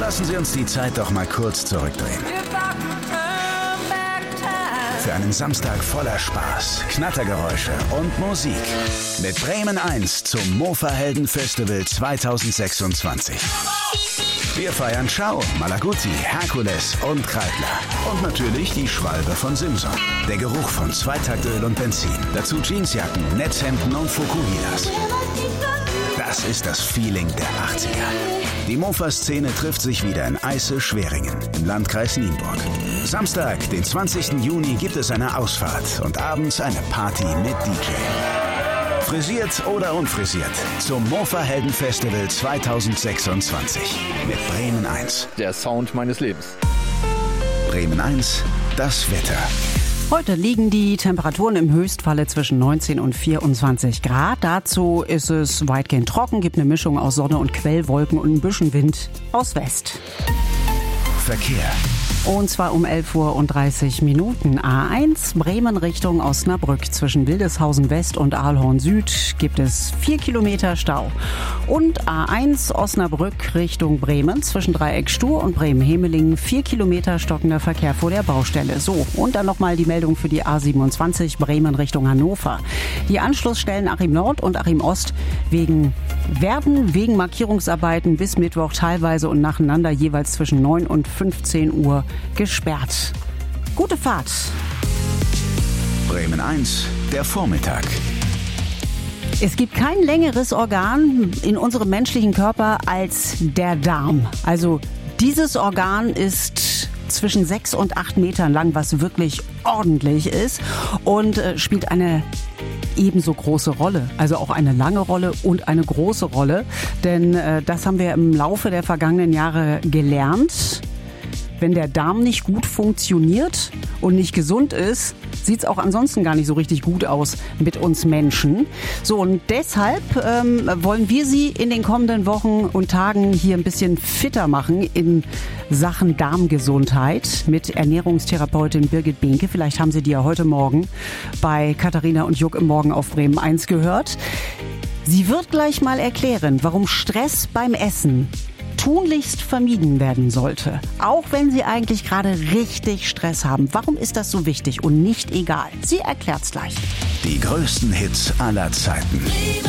Lassen Sie uns die Zeit doch mal kurz zurückdrehen. Für einen Samstag voller Spaß, Knattergeräusche und Musik. Mit Bremen 1 zum Mofa-Helden Festival 2026. Wir feiern Schau, Malaguti, Herkules und Kreidler. Und natürlich die Schwalbe von Simson. Der Geruch von Zweitaktöl und Benzin. Dazu Jeansjacken, Netzhemden und Fukuhilas. Das ist das Feeling der 80er. Die Mofa-Szene trifft sich wieder in Eisse-Schweringen im Landkreis Nienburg. Samstag, den 20. Juni, gibt es eine Ausfahrt und abends eine Party mit DJ. Frisiert oder unfrisiert, zum Mofa-Helden Festival 2026 mit Bremen 1. Der Sound meines Lebens. Bremen 1, das Wetter. Heute liegen die Temperaturen im Höchstfalle zwischen 19 und 24 Grad. Dazu ist es weitgehend trocken, gibt eine Mischung aus Sonne und Quellwolken und ein bisschen Wind aus West. Verkehr. Und zwar um 11:30 Uhr. A1 Bremen Richtung Osnabrück. Zwischen Wildeshausen West und Ahlhorn Süd gibt es 4 Kilometer Stau. Und A1 Osnabrück Richtung Bremen. Zwischen Dreieck Stur und Bremen-Hemelingen 4 Kilometer stockender Verkehr vor der Baustelle. So, und dann nochmal die Meldung für die A27 Bremen Richtung Hannover. Die Anschlussstellen Achim Nord und Achim Ost wegen Markierungsarbeiten bis Mittwoch teilweise und nacheinander jeweils zwischen 9 und 15 Uhr gesperrt. Gute Fahrt. Bremen 1, der Vormittag. Es gibt kein längeres Organ in unserem menschlichen Körper als der Darm. Also dieses Organ ist zwischen 6 und 8 Metern lang, was wirklich ordentlich ist und spielt eine ebenso große Rolle, also auch eine lange Rolle und eine große Rolle. Denn das haben wir im Laufe der vergangenen Jahre gelernt. Wenn der Darm nicht gut funktioniert und nicht gesund ist, sieht es auch ansonsten gar nicht so richtig gut aus mit uns Menschen. So, und deshalb wollen wir Sie in den kommenden Wochen und Tagen hier ein bisschen fitter machen in Sachen Darmgesundheit mit Ernährungstherapeutin Birgit Behnke. Vielleicht haben Sie die ja heute Morgen bei Katharina und Juck im Morgen auf Bremen 1 gehört. Sie wird gleich mal erklären, warum Stress beim Essen tunlichst vermieden werden sollte. Auch wenn Sie eigentlich gerade richtig Stress haben. Warum ist das so wichtig und nicht egal? Sie erklärt's gleich. Die größten Hits aller Zeiten.